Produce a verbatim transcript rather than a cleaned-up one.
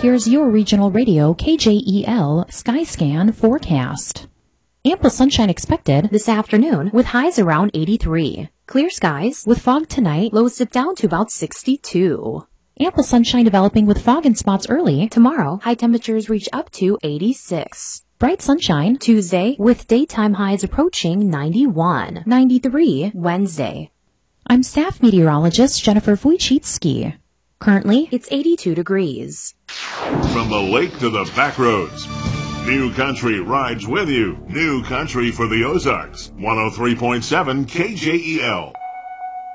Here's your regional radio K J E L Skyscan forecast. Ample sunshine expected this afternoon with highs around eighty-three. Clear skies with fog tonight, lows dip down to about sixty-two. Ample sunshine developing with fog in spots early. Tomorrow, high temperatures reach up to eighty-six. Bright sunshine Tuesday with daytime highs approaching ninety-one. ninety-three Wednesday. I'm staff meteorologist Jennifer Wojcicki. Currently, it's eighty-two degrees. From the lake to the back roads, New Country rides with you. New Country for the Ozarks. one oh three point seven K J E L.